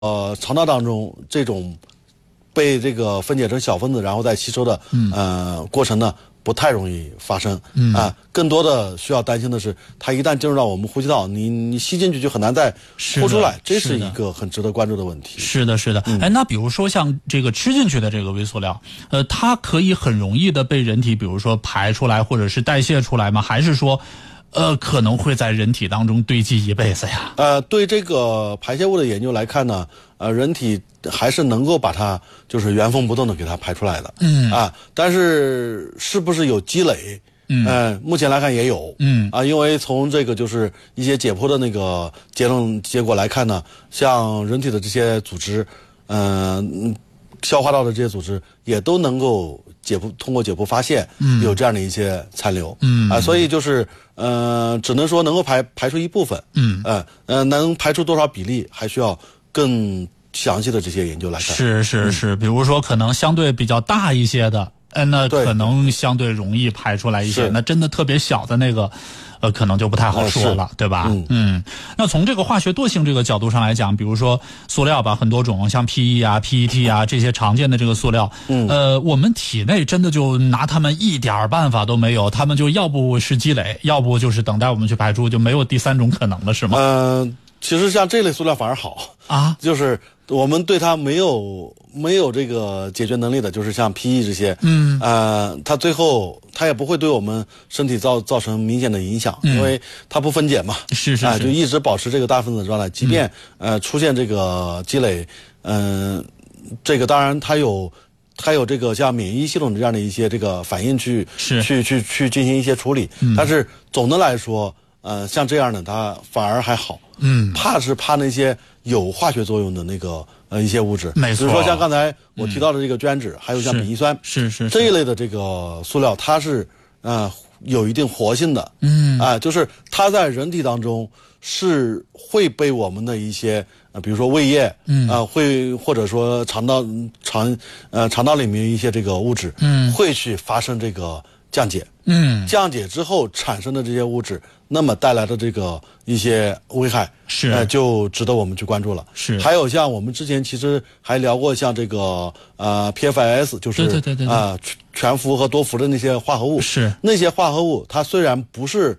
肠道当中这种被这个分解成小分子，然后再吸收的过程呢，不太容易发生更多的需要担心的是，它一旦进入到我们呼吸道，你吸进去就很难再呼出来，这是一个很值得关注的问题。 是的，是的。那比如说像这个吃进去的这个微塑料，它可以很容易的被人体比如说排出来或者是代谢出来吗？还是说可能会在人体当中堆积一辈子呀？ 对这个排泄物的研究来看呢，人体还是能够把它就是原封不动的给它排出来的。但是是不是有积累？目前来看也有。因为从这个就是一些解剖的那个结果来看呢，像人体的这些组织，消化道的这些组织也都能够通过解剖发现有这样的一些残留。所以就是只能说能够排出一部分。能排出多少比例，还需要更详细的这些研究来看。 是，比如说可能相对比较大一些的，那可能相对容易排出来一些，那真的特别小的那个可能就不太好说了，对吧？那从这个化学惰性这个角度上来讲，比如说塑料吧，很多种，像 PE 啊、PET 啊这些常见的这个塑料，我们体内真的就拿它们一点办法都没有，它们就要不是积累，要不就是等待我们去排出，就没有第三种可能了，是吗？ 其实像这类塑料反而好啊，就是我们对它没有这个解决能力的，就是像 PE 这些，它最后它也不会对我们身体造成明显的影响，因为它不分解嘛， 是就一直保持这个大分子状态，即便出现这个积累，这个当然它有这个像免疫系统这样的一些这个反应去进行一些处理，但是总的来说，像这样的它反而还好。怕那些有化学作用的那个一些物质， 没错。 比如说像刚才我提到的这个捐酯，还有像丙烯酸， 是这一类的这个塑料，它是有一定活性的。就是它在人体当中是会被我们的一些比如说胃液会或者说肠道里面一些这个物质会去发生这个降解。降解之后产生的这些物质，那么带来的这个一些危害就值得我们去关注了。还有像我们之前其实还聊过像这个PFAS， 就是对全氟和多氟的那些化合物。那些化合物它虽然不是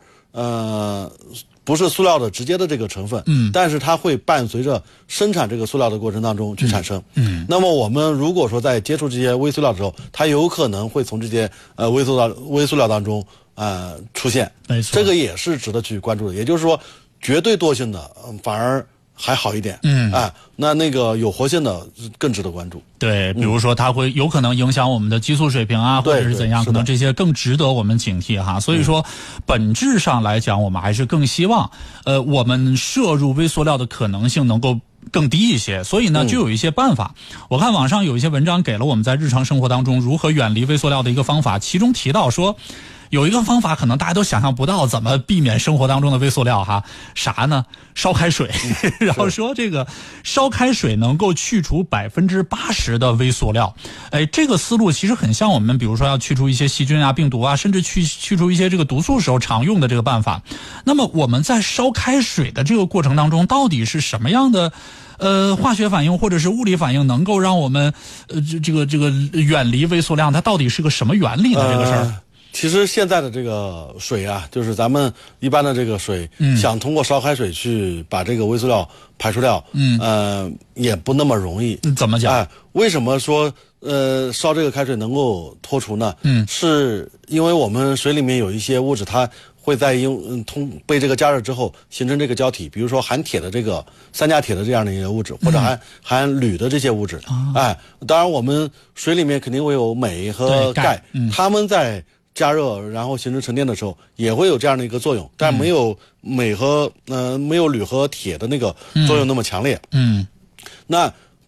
塑料的直接的这个成分，但是它会伴随着生产这个塑料的过程当中去产生。那么我们如果说在接触这些微塑料的时候，它有可能会从这些微塑料当中出现。 没错， 这个也是值得去关注的。也就是说，绝对惰性的反而还好一点。那个有活性的更值得关注。 对，比如说它会有可能影响我们的激素水平啊，或者是怎样，可能这些更值得我们警惕哈。所以说，本质上来讲，我们还是更希望我们摄入微塑料的可能性能够更低一些。所以呢，就有一些办法。我看网上有一些文章给了我们在日常生活当中如何远离微塑料的一个方法，其中提到说，有一个方法可能大家都想象不到怎么避免生活当中的微塑料哈，啥呢？烧开水。然后说这个烧开水能够去除80%的微塑料。这个思路其实很像我们比如说要去除一些细菌啊、病毒啊，甚至去除一些这个毒素时候常用的这个办法。那么我们在烧开水的这个过程当中，到底是什么样的化学反应或者是物理反应能够让我们这个远离微塑料？它到底是个什么原理呢？这个事儿？ 其实现在的这个水啊，就是咱们一般的这个水，想通过烧开水去把这个微塑料排除掉，也不那么容易。 怎么讲？ 为什么说烧这个开水能够脱除呢？是因为我们水里面有一些物质，它会在被这个加热之后形成这个胶体，比如说含铁的这个三价铁的这样的一些物质，或者含铝的这些物质。当然我们水里面肯定会有镁和钙，它们在加热然后形成沉淀的时候也会有这样的一个作用，但没有没有铝和铁的那个作用那么强烈。那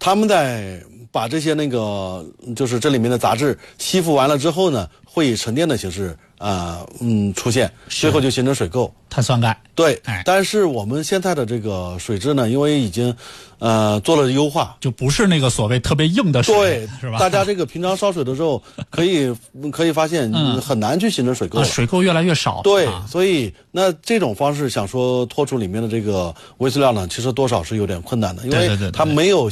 他们在把这些就是这里面的杂质吸附完了之后呢，会以沉淀的形式出现，最后就形成水垢、 碳酸钙。 对，但是我们现在的这个水质呢，因为已经做了优化， 就不是那个所谓特别硬的水， 对， 是吧？ 大家这个平常烧水的时候，可以发现很难去形成水垢， 水垢越来越少。 对，所以那这种方式想说脱除里面的这个微塑料呢，其实多少是有点困难的，因为它没有